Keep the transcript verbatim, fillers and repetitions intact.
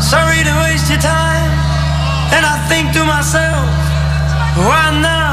sorry to waste your time. And I think to myself, why now?